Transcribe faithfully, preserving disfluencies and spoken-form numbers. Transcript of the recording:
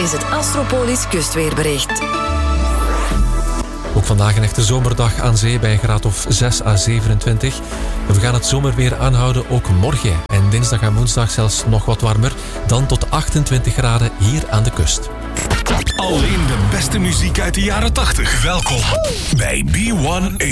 is het Astropolis kustweerbericht. Ook vandaag een echte zomerdag aan zee bij een graad of zes à zevenentwintig. We gaan het zomerweer aanhouden, ook morgen. En dinsdag en woensdag zelfs nog wat warmer. Dan tot achtentwintig graden hier aan de kust. Alleen de beste muziek uit de jaren tachtig. Welkom bij B one A.